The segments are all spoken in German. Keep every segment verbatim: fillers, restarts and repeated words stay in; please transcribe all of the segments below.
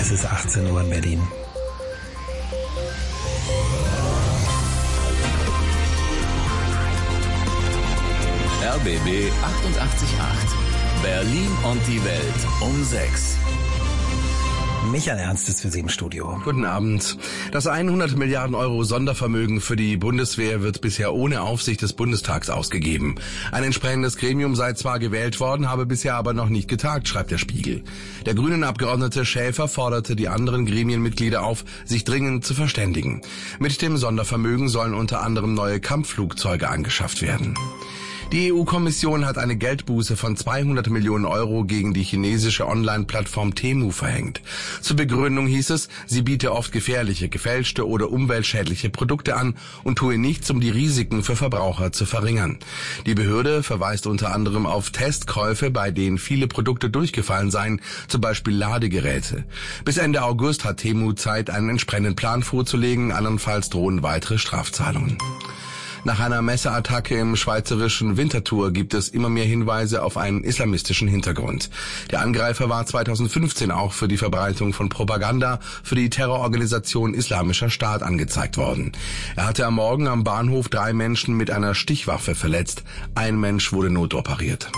Es ist achtzehn Uhr in Berlin. R B B achtundachtzig Komma acht. Berlin und die Welt um sechs. Michael Ernst ist für Sie im Studio. Guten Abend. Das hundert Milliarden Euro Sondervermögen für die Bundeswehr wird bisher ohne Aufsicht des Bundestags ausgegeben. Ein entsprechendes Gremium sei zwar gewählt worden, habe bisher aber noch nicht getagt, schreibt der Spiegel. Der Grünen-Abgeordnete Schäfer forderte die anderen Gremienmitglieder auf, sich dringend zu verständigen. Mit dem Sondervermögen sollen unter anderem neue Kampfflugzeuge angeschafft werden. Die E U-Kommission hat eine Geldbuße von zweihundert Millionen Euro gegen die chinesische Online-Plattform Temu verhängt. Zur Begründung hieß es, sie biete oft gefährliche, gefälschte oder umweltschädliche Produkte an und tue nichts, um die Risiken für Verbraucher zu verringern. Die Behörde verweist unter anderem auf Testkäufe, bei denen viele Produkte durchgefallen seien, zum Beispiel Ladegeräte. Bis Ende August hat Temu Zeit, einen entsprechenden Plan vorzulegen, andernfalls drohen weitere Strafzahlungen. Nach einer Messerattacke im schweizerischen Winterthur gibt es immer mehr Hinweise auf einen islamistischen Hintergrund. Der Angreifer war zweitausendfünfzehn auch für die Verbreitung von Propaganda für die Terrororganisation Islamischer Staat angezeigt worden. Er hatte am Morgen am Bahnhof drei Menschen mit einer Stichwaffe verletzt. Ein Mensch wurde notoperiert.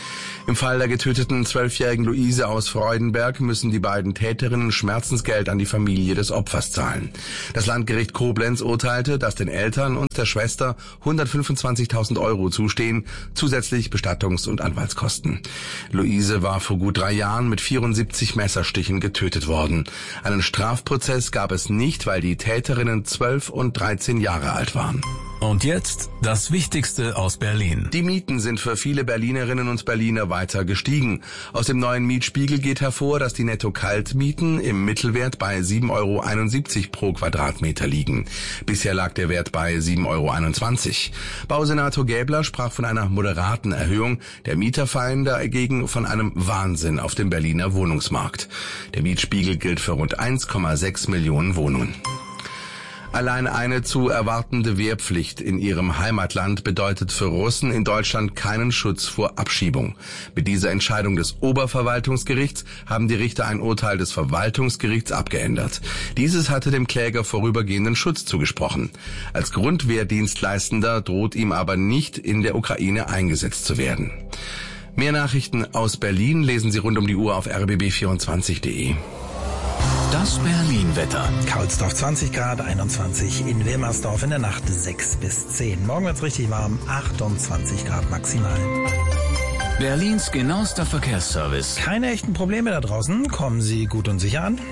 Im Fall der getöteten zwölfjährigen Luise aus Freudenberg müssen die beiden Täterinnen Schmerzensgeld an die Familie des Opfers zahlen. Das Landgericht Koblenz urteilte, dass den Eltern und der Schwester hundertfünfundzwanzigtausend Euro zustehen, zusätzlich Bestattungs- und Anwaltskosten. Luise war vor gut drei Jahren mit vierundsiebzig Messerstichen getötet worden. Einen Strafprozess gab es nicht, weil die Täterinnen zwölf und dreizehn Jahre alt waren. Und jetzt das Wichtigste aus Berlin. Die Mieten sind für viele Berlinerinnen und Berliner weiter gestiegen. Aus dem neuen Mietspiegel geht hervor, dass die Netto-Kaltmieten im Mittelwert bei sieben Euro einundsiebzig pro Quadratmeter liegen. Bisher lag der Wert bei sieben Euro einundzwanzig. Bausenator Gäbler sprach von einer moderaten Erhöhung. Der Mieterverein dagegen von einem Wahnsinn auf dem Berliner Wohnungsmarkt. Der Mietspiegel gilt für rund eins Komma sechs Millionen Wohnungen. Allein eine zu erwartende Wehrpflicht in ihrem Heimatland bedeutet für Russen in Deutschland keinen Schutz vor Abschiebung. Mit dieser Entscheidung des Oberverwaltungsgerichts haben die Richter ein Urteil des Verwaltungsgerichts abgeändert. Dieses hatte dem Kläger vorübergehenden Schutz zugesprochen. Als Grundwehrdienstleistender droht ihm aber nicht, in der Ukraine eingesetzt zu werden. Mehr Nachrichten aus Berlin lesen Sie rund um die Uhr auf r b b vierundzwanzig punkt de. Das Berlin-Wetter. Kaulsdorf zwanzig Grad, einundzwanzig in Wilmersdorf, in der Nacht sechs bis zehn. Morgen wird's richtig warm, achtundzwanzig Grad maximal. Berlins genauester Verkehrsservice. Keine echten Probleme da draußen, kommen Sie gut und sicher an.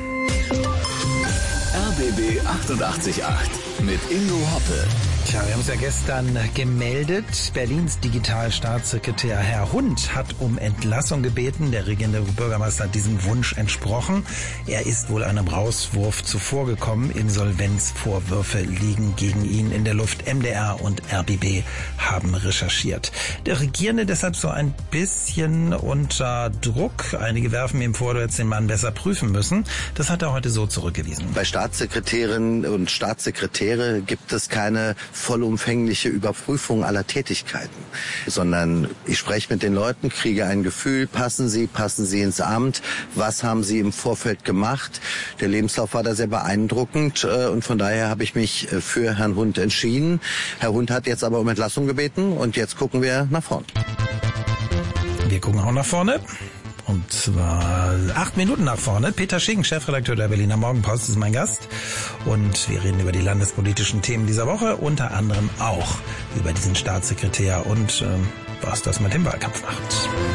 R B B achtundachtzig Komma acht mit Ingo Hoppe. Tja, wir haben es ja gestern gemeldet. Berlins Digitalstaatssekretär Herr Hund hat um Entlassung gebeten. Der regierende Bürgermeister hat diesem Wunsch entsprochen. Er ist wohl einem Rauswurf zuvorgekommen. Insolvenzvorwürfe liegen gegen ihn in der Luft. M D R und R B B haben recherchiert. Der Regierende deshalb so ein bisschen unter Druck. Einige werfen ihm vor, du hättest den Mann besser prüfen müssen. Das hat er heute so zurückgewiesen. Bei Staatssekretärinnen und Staatssekretäre gibt es keine vollumfängliche Überprüfung aller Tätigkeiten, sondern ich spreche mit den Leuten, kriege ein Gefühl, passen sie, passen sie ins Amt, was haben sie im Vorfeld gemacht. Der Lebenslauf war da sehr beeindruckend und von daher habe ich mich für Herrn Hund entschieden. Herr Hund hat jetzt aber um Entlassung gebeten und jetzt gucken wir nach vorne. Wir gucken auch nach vorne. Und zwar acht Minuten nach vorne. Peter Sching, Chefredakteur der Berliner Morgenpost, ist mein Gast. Und wir reden über die landespolitischen Themen dieser Woche, unter anderem auch über diesen Staatssekretär und äh, was das mit dem Wahlkampf macht.